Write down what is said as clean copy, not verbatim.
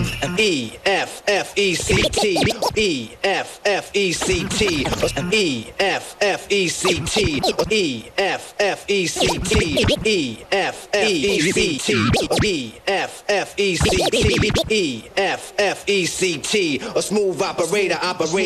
E F F E C T, E F F E C T, E F F E C T, E F F E C T, E F F E C T, E F F E C T, E F F E C T. A smooth operator, operate